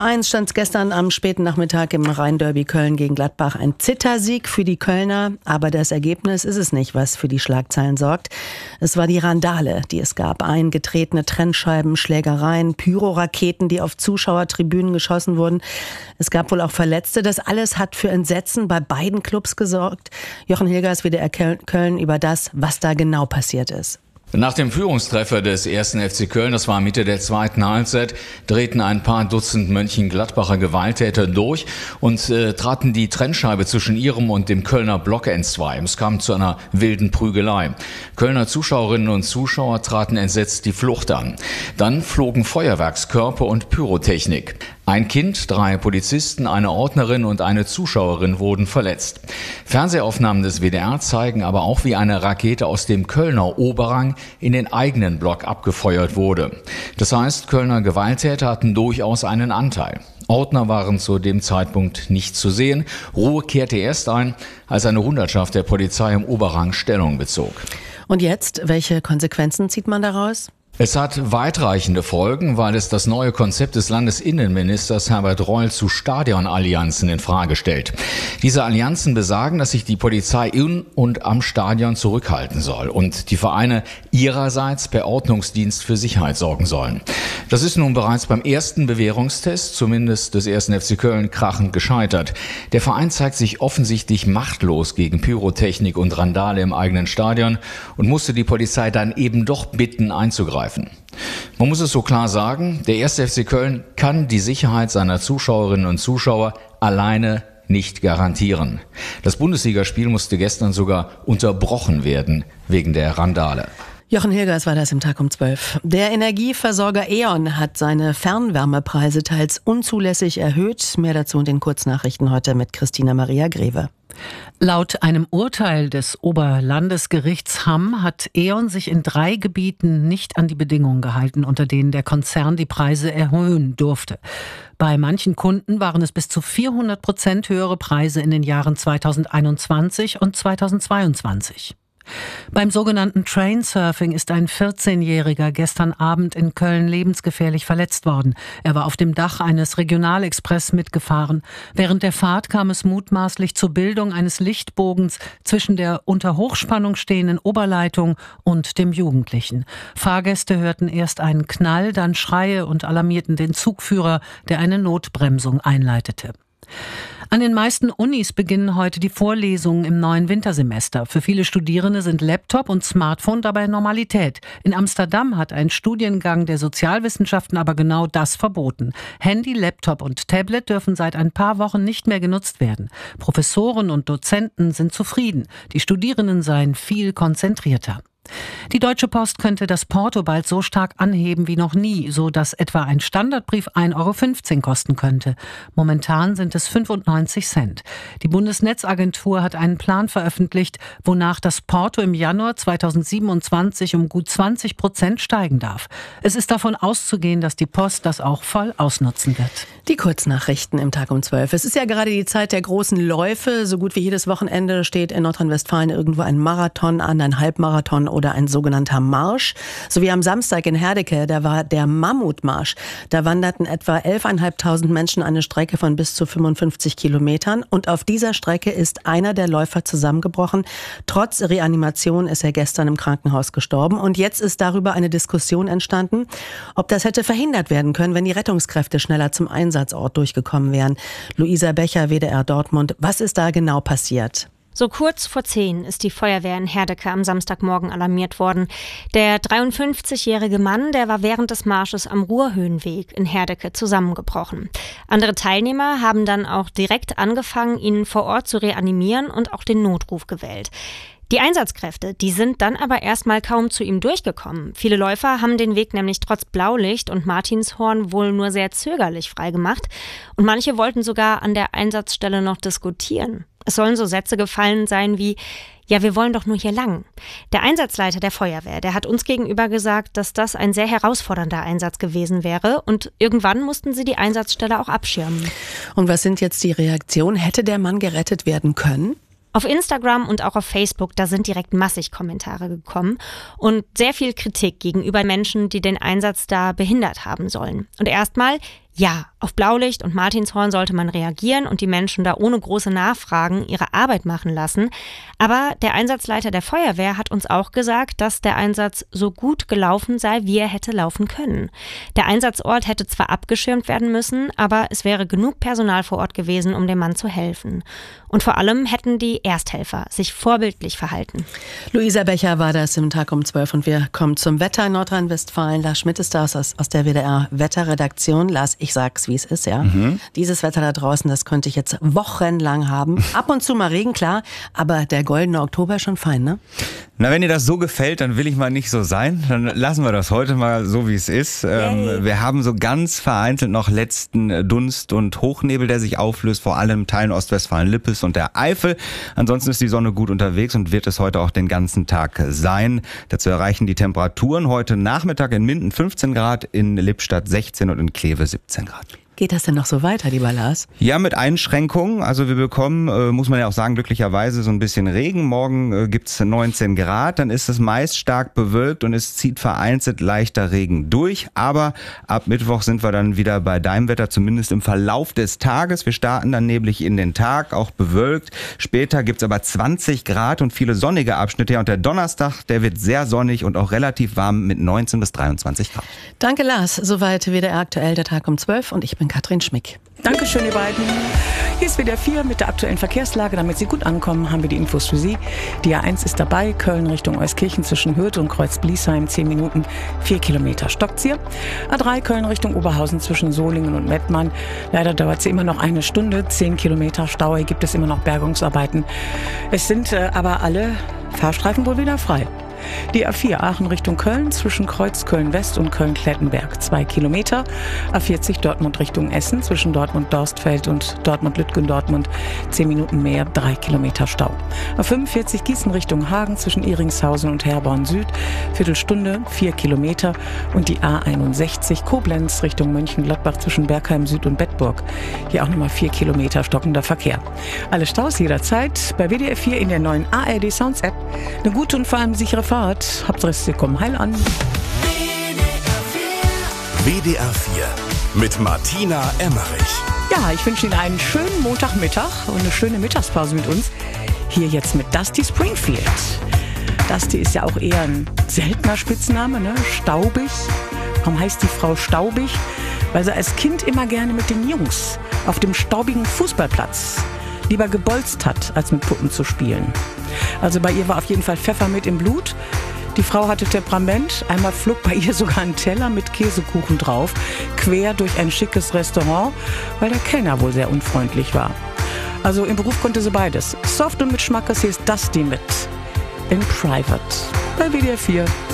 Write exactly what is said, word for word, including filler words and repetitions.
eins stand es gestern am späten Nachmittag im Rhein-Derby Köln gegen Gladbach. Ein Zittersieg für die Kölner, aber das Ergebnis ist es nicht, was für die Schlagzeilen sorgt. Es war die Randale, die es gab. Eingetretene Trennscheiben, Schlägereien, Pyroraketen, die auf Zuschauertribünen geschossen wurden. Es gab wohl auch Verletzte. Das alles hat für Entsetzen bei beiden Clubs gesorgt. Jochen Hilgers, W D R Köln, über das, was da genau passiert ist. Nach dem Führungstreffer des ersten F C Köln, das war Mitte der zweiten Halbzeit, drehten ein paar Dutzend Mönchengladbacher Gewalttäter durch und äh, traten die Trennscheibe zwischen ihrem und dem Kölner Block entzwei. Es kam zu einer wilden Prügelei. Kölner Zuschauerinnen und Zuschauer traten entsetzt die Flucht an. Dann flogen Feuerwerkskörper und Pyrotechnik. Ein Kind, drei Polizisten, eine Ordnerin und eine Zuschauerin wurden verletzt. Fernsehaufnahmen des W D R zeigen aber auch, wie eine Rakete aus dem Kölner Oberrang in den eigenen Block abgefeuert wurde. Das heißt, Kölner Gewalttäter hatten durchaus einen Anteil. Ordner waren zu dem Zeitpunkt nicht zu sehen. Ruhe kehrte erst ein, als eine Hundertschaft der Polizei im Oberrang Stellung bezog. Und jetzt, welche Konsequenzen zieht man daraus? Es hat weitreichende Folgen, weil es das neue Konzept des Landesinnenministers Herbert Reul zu Stadionallianzen in Frage stellt. Diese Allianzen besagen, dass sich die Polizei in und am Stadion zurückhalten soll und die Vereine ihrerseits per Ordnungsdienst für Sicherheit sorgen sollen. Das ist nun bereits beim ersten Bewährungstest, zumindest des ersten F C Köln, krachend gescheitert. Der Verein zeigt sich offensichtlich machtlos gegen Pyrotechnik und Randale im eigenen Stadion und musste die Polizei dann eben doch bitten, einzugreifen. Man muss es so klar sagen, der erste F C Köln kann die Sicherheit seiner Zuschauerinnen und Zuschauer alleine nicht garantieren. Das Bundesligaspiel musste gestern sogar unterbrochen werden wegen der Randale. Jochen Hilgers war das im Tag um zwölf. Der Energieversorger E.ON hat seine Fernwärmepreise teils unzulässig erhöht. Mehr dazu in den Kurznachrichten heute mit Christina Maria Greve. Laut einem Urteil des Oberlandesgerichts Hamm hat E.ON sich in drei Gebieten nicht an die Bedingungen gehalten, unter denen der Konzern die Preise erhöhen durfte. Bei manchen Kunden waren es bis zu vierhundert Prozent höhere Preise in den Jahren zweitausendeinundzwanzig und zweitausendzweiundzwanzig. Beim sogenannten Trainsurfing ist ein vierzehnjähriger gestern Abend in Köln lebensgefährlich verletzt worden. Er war auf dem Dach eines Regionalexpress mitgefahren. Während der Fahrt kam es mutmaßlich zur Bildung eines Lichtbogens zwischen der unter Hochspannung stehenden Oberleitung und dem Jugendlichen. Fahrgäste hörten erst einen Knall, dann Schreie und alarmierten den Zugführer, der eine Notbremsung einleitete. An den meisten Unis beginnen heute die Vorlesungen im neuen Wintersemester. Für viele Studierende sind Laptop und Smartphone dabei Normalität. In Amsterdam hat ein Studiengang der Sozialwissenschaften aber genau das verboten. Handy, Laptop und Tablet dürfen seit ein paar Wochen nicht mehr genutzt werden. Professoren und Dozenten sind zufrieden. Die Studierenden seien viel konzentrierter. Die Deutsche Post könnte das Porto bald so stark anheben wie noch nie, so dass etwa ein Standardbrief ein Euro fünfzehn kosten könnte. Momentan sind es fünfundneunzig Cent. Die Bundesnetzagentur hat einen Plan veröffentlicht, wonach das Porto im Januar zweitausendsiebenundzwanzig um gut zwanzig Prozent steigen darf. Es ist davon auszugehen, dass die Post das auch voll ausnutzen wird. Die Kurznachrichten im Tag um zwölf. Es ist ja gerade die Zeit der großen Läufe. So gut wie jedes Wochenende steht in Nordrhein-Westfalen irgendwo ein Marathon an, ein Halbmarathon oder ein sogenannter Marsch. So wie am Samstag in Herdecke, da war der Mammutmarsch. Da wanderten etwa elftausendfünfhundert Menschen eine Strecke von bis zu fünfundfünfzig Kilometern. Und auf dieser Strecke ist einer der Läufer zusammengebrochen. Trotz Reanimation ist er gestern im Krankenhaus gestorben. Und jetzt ist darüber eine Diskussion entstanden, ob das hätte verhindert werden können, wenn die Rettungskräfte schneller zum Einsatzort durchgekommen wären. Luisa Becher, W D R Dortmund. Was ist da genau passiert? So kurz vor zehn ist die Feuerwehr in Herdecke am Samstagmorgen alarmiert worden. Der dreiundfünfzigjährige Mann, der war während des Marsches am Ruhrhöhenweg in Herdecke zusammengebrochen. Andere Teilnehmer haben dann auch direkt angefangen, ihn vor Ort zu reanimieren und auch den Notruf gewählt. Die Einsatzkräfte, die sind dann aber erstmal kaum zu ihm durchgekommen. Viele Läufer haben den Weg nämlich trotz Blaulicht und Martinshorn wohl nur sehr zögerlich freigemacht. Und manche wollten sogar an der Einsatzstelle noch diskutieren. Es sollen so Sätze gefallen sein wie: Ja, wir wollen doch nur hier lang. Der Einsatzleiter der Feuerwehr, der hat uns gegenüber gesagt, dass das ein sehr herausfordernder Einsatz gewesen wäre und irgendwann mussten sie die Einsatzstelle auch abschirmen. Und was sind jetzt die Reaktionen? Hätte der Mann gerettet werden können? Auf Instagram und auch auf Facebook, da sind direkt massig Kommentare gekommen und sehr viel Kritik gegenüber Menschen, die den Einsatz da behindert haben sollen. Und erstmal, ja, Auf Blaulicht und Martinshorn sollte man reagieren und die Menschen da ohne große Nachfragen ihre Arbeit machen lassen. Aber der Einsatzleiter der Feuerwehr hat uns auch gesagt, dass der Einsatz so gut gelaufen sei, wie er hätte laufen können. Der Einsatzort hätte zwar abgeschirmt werden müssen, aber es wäre genug Personal vor Ort gewesen, um dem Mann zu helfen. Und vor allem hätten die Ersthelfer sich vorbildlich verhalten. Luisa Becher war das im Tag um zwölf und wir kommen zum Wetter in Nordrhein-Westfalen. Lars Schmidt ist da aus, aus der W D R-Wetterredaktion. Lars, ich sag's, wie es ist, ja. Mhm. Dieses Wetter da draußen, das könnte ich jetzt wochenlang haben. Ab und zu mal Regen, klar, aber der goldene Oktober ist schon fein, ne? Na, wenn dir das so gefällt, dann will ich mal nicht so sein. Dann lassen wir das heute mal so, wie es ist. Ähm, wir haben so ganz vereinzelt noch letzten Dunst und Hochnebel, der sich auflöst, vor allem Teilen Ostwestfalen-Lippes und der Eifel. Ansonsten ist die Sonne gut unterwegs und wird es heute auch den ganzen Tag sein. Dazu erreichen die Temperaturen heute Nachmittag in Minden fünfzehn Grad, in Lippstadt sechzehn und in Kleve siebzehn Grad. Geht das denn noch so weiter, lieber Lars? Ja, mit Einschränkungen. Also wir bekommen, äh, muss man ja auch sagen, glücklicherweise so ein bisschen Regen. Morgen äh, gibt's neunzehn Grad, dann ist es meist stark bewölkt und es zieht vereinzelt leichter Regen durch. Aber ab Mittwoch sind wir dann wieder bei deinem Wetter, zumindest im Verlauf des Tages. Wir starten dann neblig in den Tag, auch bewölkt. Später gibt's aber zwanzig Grad und viele sonnige Abschnitte. Ja, und der Donnerstag, der wird sehr sonnig und auch relativ warm mit neunzehn bis dreiundzwanzig Grad. Danke, Lars. Soweit W D R aktuell, der Tag um zwölf und ich bin Katrin Schmick. Dankeschön, ihr beiden. Hier ist W D R vier mit der aktuellen Verkehrslage. Damit Sie gut ankommen, haben wir die Infos für Sie. Die A eins ist dabei, Köln Richtung Euskirchen zwischen Hürth und Kreuz-Bliesheim, zehn Minuten, vier Kilometer stockt's hier. A drei Köln Richtung Oberhausen zwischen Solingen und Mettmann. Leider dauert sie immer noch eine Stunde, zehn Kilometer Stau. Hier gibt es immer noch Bergungsarbeiten. Es sind äh, aber alle Fahrstreifen wohl wieder frei. Die A vier Aachen Richtung Köln zwischen Kreuz Köln-West und Köln-Klettenberg, zwei Kilometer. A vierzig Dortmund Richtung Essen zwischen Dortmund-Dorstfeld und Dortmund-Lütgendortmund, zehn Minuten mehr, drei Kilometer Stau. A fünfundvierzig Gießen Richtung Hagen zwischen Iringshausen und Herborn Süd, Viertelstunde, vier Kilometer. Und die A einundsechzig Koblenz Richtung Mönchengladbach zwischen Bergheim Süd und Bettburg. Hier auch nochmal vier Kilometer stockender Verkehr. Alle Staus jederzeit bei W D R vier in der neuen A R D Sounds App. Eine gute und vor allem sichere Fahrt. Hauptsache, Sie kommen heil an. W D R vier mit Martina Emmerich. Ja, ich wünsche Ihnen einen schönen Montagmittag und eine schöne Mittagspause mit uns. Hier jetzt mit Dusty Springfield. Dusty ist ja auch eher ein seltener Spitzname, ne? Staubig. Warum heißt die Frau Staubig? Weil sie als Kind immer gerne mit den Jungs auf dem staubigen Fußballplatz lieber gebolzt hat, als mit Puppen zu spielen. Also bei ihr war auf jeden Fall Pfeffer mit im Blut. Die Frau hatte Temperament. Einmal flog bei ihr sogar ein Teller mit Käsekuchen drauf, quer durch ein schickes Restaurant, weil der Kellner wohl sehr unfreundlich war. Also im Beruf konnte sie beides. Soft und mit Schmackes, hier ist Dusty mit In Private bei W D R vier.